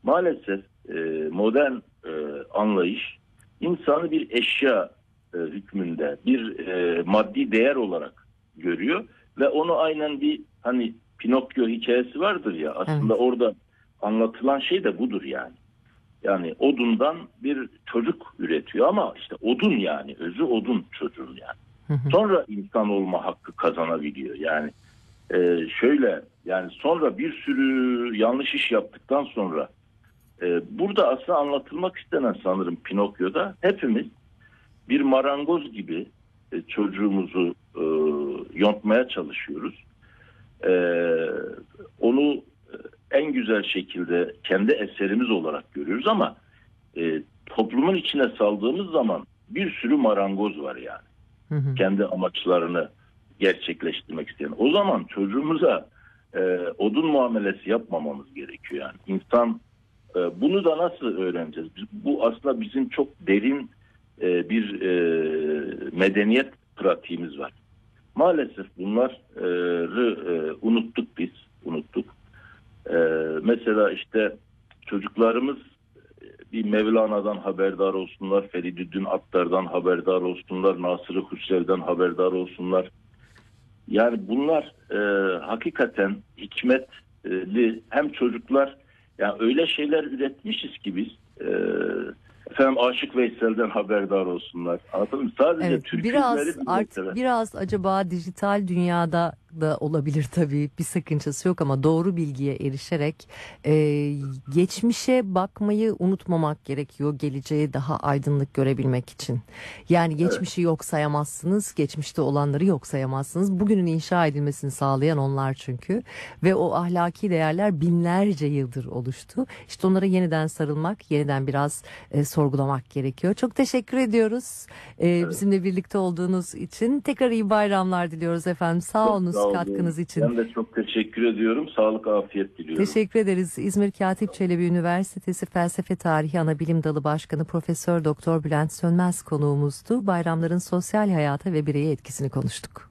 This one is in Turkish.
maalesef modern anlayış insanı bir eşya hükmünde, bir maddi değer olarak görüyor ve onu aynen bir hani Pinokyo hikayesi vardır ya, aslında Evet. orada anlatılan şey de budur yani. Yani odundan bir çocuk üretiyor ama işte odun, yani özü odun çocuğun yani. Hı hı. Sonra insan olma hakkı kazanabiliyor. Yani şöyle, yani sonra bir sürü yanlış iş yaptıktan sonra burada aslında anlatılmak istenen sanırım Pinokyo'da, hepimiz bir marangoz gibi çocuğumuzu yontmaya çalışıyoruz. E, Onu en güzel şekilde kendi eserimiz olarak görüyoruz ama toplumun içine saldığımız zaman bir sürü marangoz var yani. Hı hı. Kendi amaçlarını gerçekleştirmek isteyen. O zaman çocuğumuza odun muamelesi yapmamamız gerekiyor yani. İnsan bunu da nasıl öğreneceğiz? Bu aslında bizim çok derin bir medeniyet pratiğimiz var. Maalesef bunları unuttuk biz. Unuttuk. Mesela işte çocuklarımız bir Mevlana'dan haberdar olsunlar, Feridüddin Attar'dan haberdar olsunlar, Nasır-ı Hüsrev'den haberdar olsunlar. Yani bunlar hakikaten hikmetli hem çocuklar, yani öyle şeyler üretmişiz ki biz, efendim Aşık Veysel'den haberdar olsunlar. Anladın mı? Sadece Evet, türküleri biraz bir artık mesela. biraz acaba dijital dünyada da olabilir, tabii bir sakıncası yok ama doğru bilgiye erişerek geçmişe bakmayı unutmamak gerekiyor, geleceği daha aydınlık görebilmek için. Yani Evet, geçmişi yok sayamazsınız, geçmişte olanları yok sayamazsınız. Bugünün inşa edilmesini sağlayan onlar çünkü, ve o ahlaki değerler binlerce yıldır oluştu. İşte onlara yeniden sarılmak, yeniden biraz sorgulamak gerekiyor. Çok teşekkür ediyoruz evet. bizimle birlikte olduğunuz için. Tekrar iyi bayramlar diliyoruz efendim. Sağ Çok sağ olunuz olun. katkınız için. Ben de çok teşekkür ediyorum. Sağlık, afiyet diliyorum. Teşekkür ederiz. İzmir Katip Çelebi Üniversitesi Felsefe Tarihi Anabilim Dalı Başkanı Profesör Doktor Bülent Sönmez konuğumuzdu. Bayramların sosyal hayata ve bireye etkisini konuştuk.